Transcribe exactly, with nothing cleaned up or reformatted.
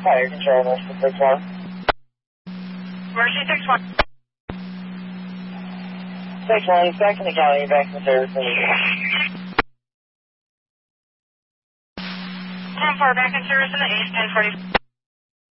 Fire control, Mercy six one. Mercy six one. six one, he's back in the county, back in the service. ten four, back in service in the east, ten forty.